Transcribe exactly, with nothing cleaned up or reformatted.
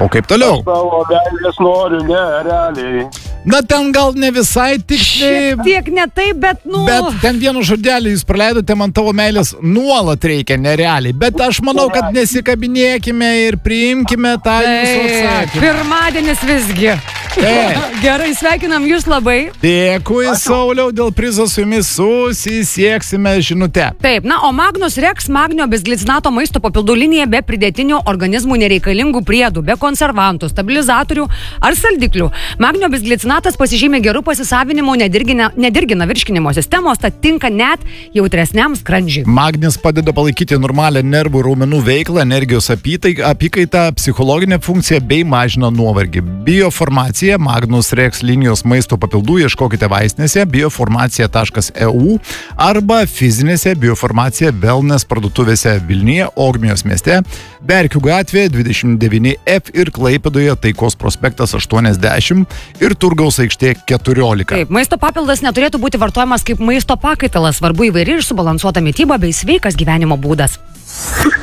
O kaip toliau? Savo meilės noriu, ne, realiai. Na, ten gal ne visai tiksliai. Šiek tiek ne taip, bet, nu... Bet ten vienu žodelį jūs praleidote, man tavo meilės nuolat reikia, nerealiai. Bet aš manau, kad nesikabinėkime ir priimkime tą jūsų atsakymą. Pirmadienis visgi. Taip. Gerai, sveikinam jūs labai. Dėkui, Sauliau, dėl prizo su jumis susisieksime žinute. Taip, na, o Magnus Rex magnio bezglicinato maisto papildų linija be pridėtinių organizmų nereikalingų priedų, be konservantų, stabilizatorių ar saldiklių. Magnio bezglicinatas pasižymė gerų pasisavinimu, nedirgina, nedirgina virškinimo sistemos, tad tinka net jautresniam skrandžiui. Magnis padeda palaikyti normalią nervų ir raumenų veiklą, energijos apykaitą, psichologinę funkciją bei mažina nuovargį. Bioformacija Magnus Rex linijos maisto papildų ieškokite vaistinėse bioformacija taškas e u arba fizinėse bioformacija wellness parduotuvėse Vilniuje, Ogmijos mieste, Berkių gatvė dvidešimt devyni F ir Klaipėdoje Taikos prospektas aštuoniasdešimt ir Turgaus aikštė keturiolika. Taip, maisto papildas neturėtų būti vartojamas kaip maisto pakaitalas, svarbu įvairi ir subalansuota mityba bei sveikas gyvenimo būdas.